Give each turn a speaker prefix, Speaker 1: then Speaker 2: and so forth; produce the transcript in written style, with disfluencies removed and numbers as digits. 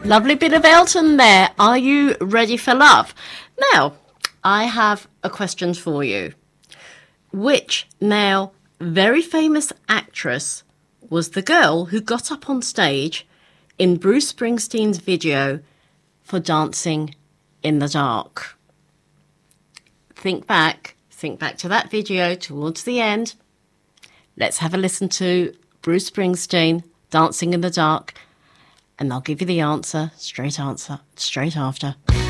Speaker 1: Lovely bit of Elton there. Are you ready for love? Now, I have a question for you. Which now very famous actress was the girl who got up on stage in Bruce Springsteen's video for Dancing in the Dark? Think back to that video towards the end. Let's have a listen to Bruce Springsteen, Dancing in the Dark, and I'll give you the answer straight after.